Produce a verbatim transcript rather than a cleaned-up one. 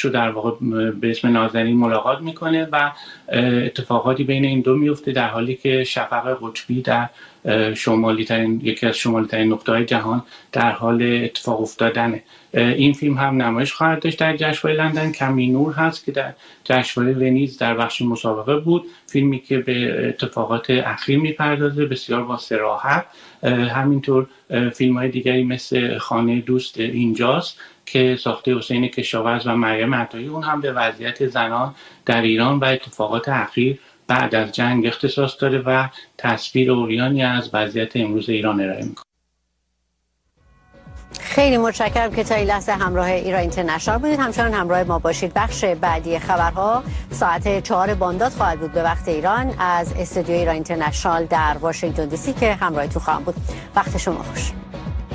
رو در واقع به اسم نازنین ملاقات میکنه و اتفاقاتی بین این دو میفته، در حالی که شفق قطبی در شمالی ترین یکی از شمالی ترین نقطه‌های جهان در حال اتفاق افتادنه. این فیلم هم نمایش خواهد داشت در جشنواره لندن. کمی نور هست که در جشنواره ونیز در بخش مسابقه بود، فیلمی که به اتفاقات اخیر میپردازه بسیار با صراحت. همینطور فیلم های دیگری مثل خانه دوست اینجاست که ساخته حسین کشاورز و مریم عطایی، اون هم به وضعیت زنان در ایران و اتفاقات اخیر بعد از جنگ اختصاص داره و تصویر عریانی از وضعیت امروز ایران ارائه میکنه. خیلی متشکرم که تا این لحظه همراه ایران اینترنشنال بودید. همچنان همراه ما باشید. بخش بعدی خبرها ساعت چهار بامداد خواهد بود به وقت ایران از استودیو ایران اینترنشنال در واشنگتن دی سی که همراه تو خواهم بود. وقت شما خوش.